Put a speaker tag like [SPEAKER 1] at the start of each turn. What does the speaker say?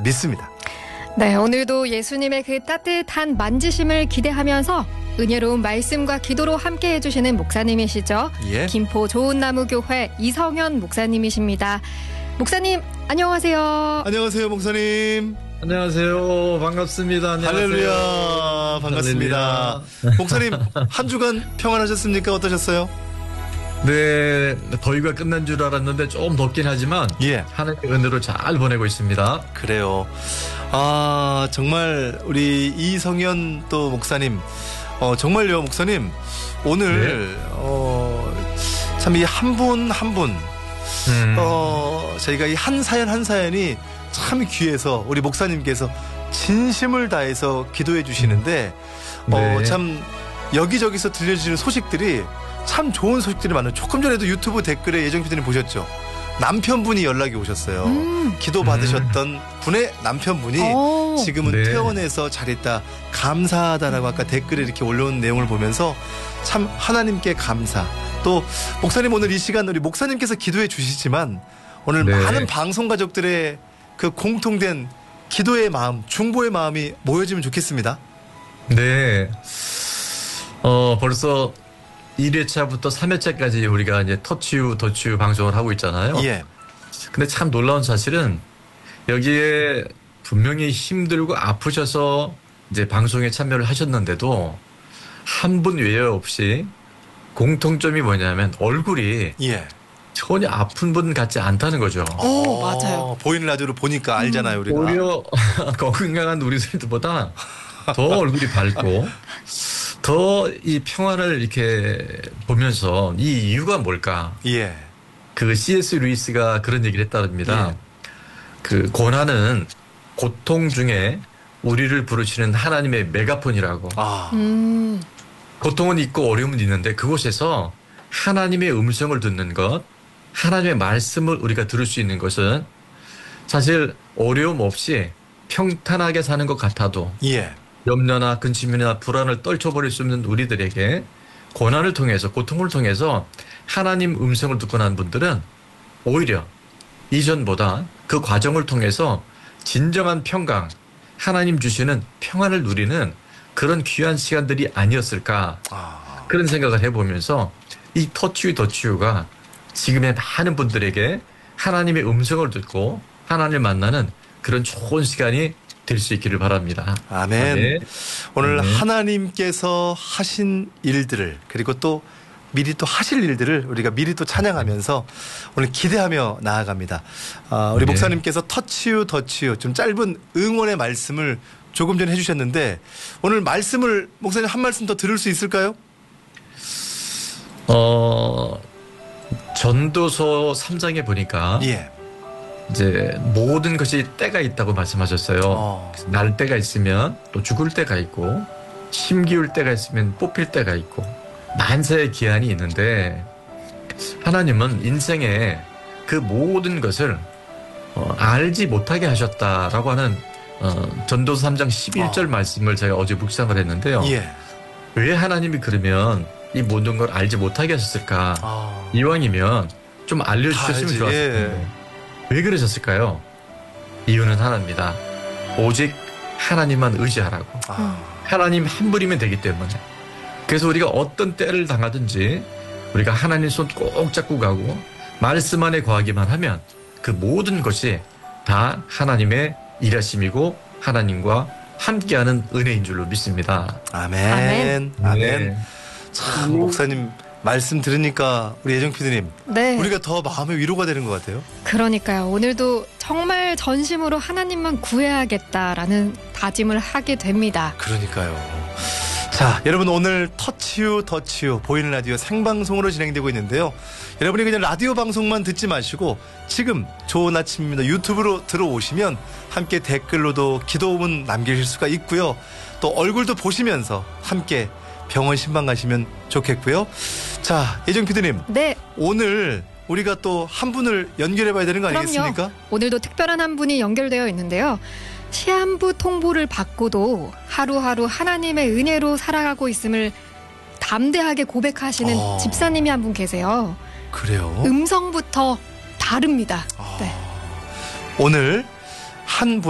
[SPEAKER 1] 믿습니다.
[SPEAKER 2] 네, 오늘도 예수님의 그 따뜻한 만지심을 기대하면서 은혜로운 말씀과 기도로 함께 해주시는 목사님이시죠.
[SPEAKER 1] 예.
[SPEAKER 2] 김포 좋은나무교회 이성현 목사님이십니다. 목사님 안녕하세요.
[SPEAKER 1] 안녕하세요, 목사님.
[SPEAKER 3] 안녕하세요. 반갑습니다. 안녕하세요.
[SPEAKER 1] 할렐루야. 반갑습니다.
[SPEAKER 3] 할렐루야.
[SPEAKER 1] 목사님, 한 주간 평안하셨습니까? 어떠셨어요?
[SPEAKER 3] 네, 더위가 끝난 줄 알았는데 조금 덥긴 하지만
[SPEAKER 1] 예.
[SPEAKER 3] 하나님의 은혜로 잘 보내고 있습니다.
[SPEAKER 1] 그래요. 아, 정말 우리 이성현 또 목사님, 정말요, 목사님. 오늘 참 이 한 분 한 분, 저희가 이 한 사연 한 사연이 참 귀해서 우리 목사님께서 진심을 다해서 기도해 주시는데
[SPEAKER 3] 네.
[SPEAKER 1] 참 여기저기서 들려주시는 소식들이 참 좋은 소식들이 많아요. 조금 전에도 유튜브 댓글에 예정 PD님 보셨죠? 남편분이 연락이 오셨어요. 기도 받으셨던 분의 남편분이 지금은
[SPEAKER 3] 네.
[SPEAKER 1] 퇴원해서 잘 있다, 감사하다라고 아까 댓글에 이렇게 올려온 내용을 보면서 참 하나님께 감사. 또 목사님, 오늘 이 시간 우리 목사님께서 기도해 주시지만 오늘
[SPEAKER 3] 네.
[SPEAKER 1] 많은 방송 가족들의 그 공통된 기도의 마음, 중보의 마음이 모여지면 좋겠습니다.
[SPEAKER 3] 네. 벌써 1회차부터 3회차까지 우리가 이제 터치유, 더치유 방송을 하고 있잖아요.
[SPEAKER 1] 예.
[SPEAKER 3] 근데 참 놀라운 사실은 여기에 분명히 힘들고 아프셔서 이제 방송에 참여를 하셨는데도 한 분 외에 없이 공통점이 뭐냐면 얼굴이
[SPEAKER 1] 예.
[SPEAKER 3] 전혀 아픈 분 같지 않다는 거죠.
[SPEAKER 2] 오, 맞아요.
[SPEAKER 1] 보이는 라디오로 보니까 알잖아요, 우리가.
[SPEAKER 3] 오히려 건강한 우리들보다 더 얼굴이 밝고 더 이 평화를 이렇게 보면서 이 이유가 뭘까?
[SPEAKER 1] 예.
[SPEAKER 3] 그 C.S. 루이스가 그런 얘기를 했답니다.
[SPEAKER 1] 예.
[SPEAKER 3] 그 고난은 고통 중에 우리를 부르시는 하나님의 메가폰이라고.
[SPEAKER 1] 아.
[SPEAKER 3] 고통은 있고 어려움은 있는데 그곳에서 하나님의 음성을 듣는 것, 하나님의 말씀을 우리가 들을 수 있는 것은 사실 어려움 없이 평탄하게 사는 것 같아도
[SPEAKER 1] 예.
[SPEAKER 3] 염려나 근심이나 불안을 떨쳐버릴 수 없는 우리들에게 고난을 통해서, 고통을 통해서 하나님 음성을 듣고 난 분들은 오히려 이전보다 그 과정을 통해서 진정한 평강, 하나님 주시는 평안을 누리는 그런 귀한 시간들이 아니었을까, 그런 생각을 해보면서 이 터치유 더치유가 지금의 많은 분들에게 하나님의 음성을 듣고 하나님을 만나는 그런 좋은 시간이 될 수 있기를 바랍니다.
[SPEAKER 1] 아멘.
[SPEAKER 3] 네.
[SPEAKER 1] 오늘
[SPEAKER 3] 네.
[SPEAKER 1] 하나님께서 하신 일들을, 그리고 또 미리 또 하실 일들을 우리가 미리 또 찬양하면서 오늘 기대하며 나아갑니다. 우리
[SPEAKER 3] 네.
[SPEAKER 1] 목사님께서 터치유 더치유 좀 짧은 응원의 말씀을 조금 전에 해주셨는데 오늘 말씀을 목사님 한 말씀 더 들을 수 있을까요?
[SPEAKER 3] 전도서 3장에 보니까
[SPEAKER 1] 예.
[SPEAKER 3] 이제 모든 것이 때가 있다고 말씀하셨어요. 날 때가 있으면 또 죽을 때가 있고, 힘기울 때가 있으면 뽑힐 때가 있고, 만사의 기한이 있는데 하나님은 인생에 그 모든 것을 알지 못하게 하셨다라고 하는 전도서 3장 11절 말씀을 제가 어제 묵상을 했는데요.
[SPEAKER 1] 예.
[SPEAKER 3] 왜 하나님이 그러면 이 모든 걸 알지 못하게 하셨을까? 이왕이면 좀 알려주셨으면 좋았을 텐데. 왜 그러셨을까요? 이유는 하나입니다. 오직 하나님만 의지하라고. 하나님 한 분이면 되기 때문에. 그래서 우리가 어떤 때를 당하든지 우리가 하나님 손 꼭 잡고 가고 말씀 안에 거하기만 하면 그 모든 것이 다 하나님의 일하심이고 하나님과 함께하는 은혜인 줄로 믿습니다.
[SPEAKER 1] 아멘. 아멘.
[SPEAKER 3] 네.
[SPEAKER 1] 참 목사님 말씀 들으니까 우리 예정 PD님,
[SPEAKER 2] 네.
[SPEAKER 1] 우리가 더 마음의 위로가 되는 것 같아요.
[SPEAKER 2] 그러니까요. 오늘도 정말 전심으로 하나님만 구해야겠다라는 다짐을 하게 됩니다.
[SPEAKER 1] 그러니까요. 자, 여러분, 오늘 터치유 더치유 보이는 라디오 생방송으로 진행되고 있는데요. 여러분이 그냥 라디오 방송만 듣지 마시고 지금 좋은 아침입니다 유튜브로 들어오시면 함께 댓글로도 기도문 남기실 수가 있고요. 또 얼굴도 보시면서 함께 병원 신방 가시면 좋겠고요. 자, 예정 PD님.
[SPEAKER 2] 네.
[SPEAKER 1] 오늘 우리가 또 한 분을 연결해 봐야 되는 거 아니겠습니까?
[SPEAKER 2] 그럼요. 오늘도 특별한 한 분이 연결되어 있는데요. 시한부 통보를 받고도 하루하루 하나님의 은혜로 살아가고 있음을 담대하게 고백하시는 집사님이 한 분 계세요.
[SPEAKER 1] 그래요?
[SPEAKER 2] 음성부터 다릅니다. 네.
[SPEAKER 1] 오늘 한 분